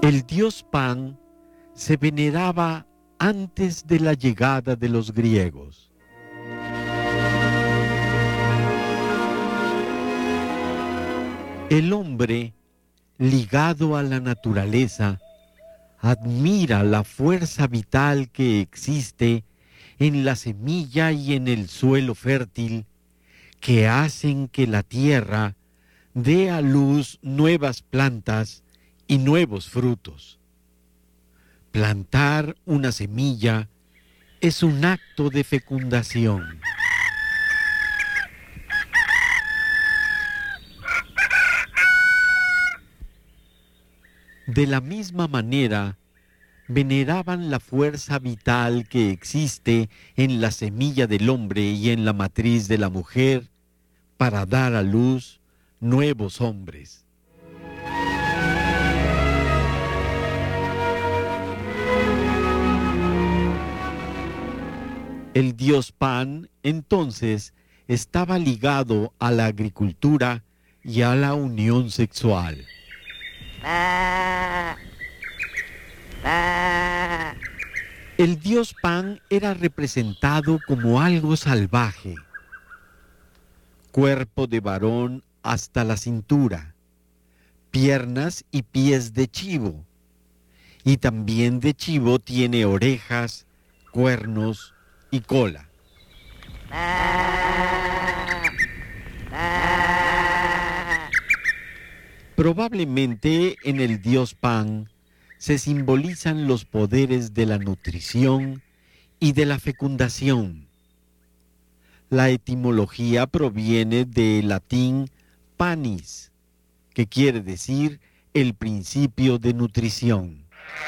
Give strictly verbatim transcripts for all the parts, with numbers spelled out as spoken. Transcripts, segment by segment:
El dios Pan se veneraba antes de la llegada de los griegos. El hombre, ligado a la naturaleza, admira la fuerza vital que existe en la semilla y en el suelo fértil, que hacen que la tierra dé a luz nuevas plantas y nuevos frutos. Plantar una semilla es un acto de fecundación. De la misma manera, veneraban la fuerza vital que existe en la semilla del hombre y en la matriz de la mujer para dar a luz nuevos hombres. El dios Pan, entonces, estaba ligado a la agricultura y a la unión sexual. El dios Pan era representado como algo salvaje, cuerpo de varón hasta la cintura, piernas y pies de chivo, y también de chivo tiene orejas, cuernos y cola. Probablemente en el dios Pan se simbolizan los poderes de la nutrición y de la fecundación. La etimología proviene del latín panis, que quiere decir el principio de nutrición.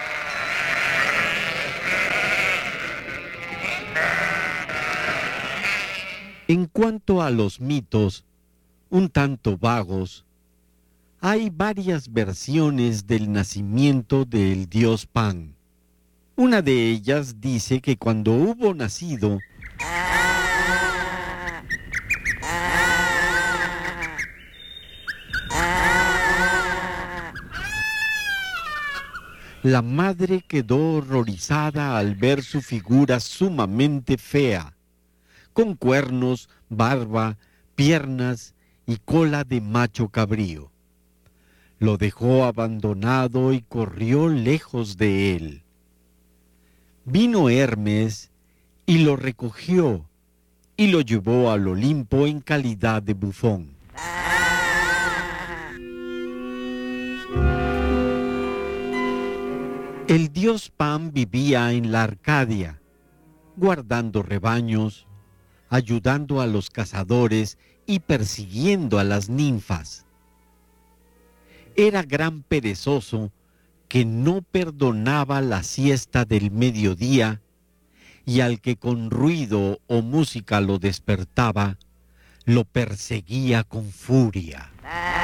En cuanto a los mitos, un tanto vagos, hay varias versiones del nacimiento del dios Pan. Una de ellas dice que cuando hubo nacido, la madre quedó horrorizada al ver su figura sumamente fea, con cuernos, barba, piernas y cola de macho cabrío. Lo dejó abandonado y corrió lejos de él. Vino Hermes y lo recogió y lo llevó al Olimpo en calidad de bufón. El dios Pan vivía en la Arcadia, guardando rebaños, ayudando a los cazadores y persiguiendo a las ninfas. Era gran perezoso que no perdonaba la siesta del mediodía y al que con ruido o música lo despertaba, lo perseguía con furia.